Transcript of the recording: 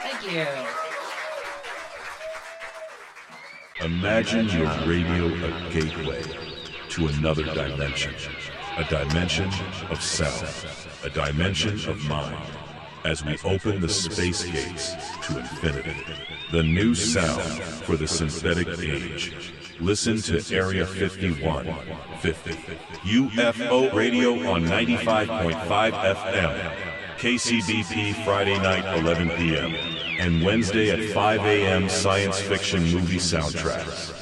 Thank you. Imagine your radio a gateway to another dimension. A dimension of sound. A dimension of mind. As we open the space gates to infinity. The new sound for the synthetic age. Listen to Area 5150. UFO Radio on 95.5 FM. KCBP Friday night 11 p.m. and Wednesday at 5 a.m. science fiction movie soundtracks.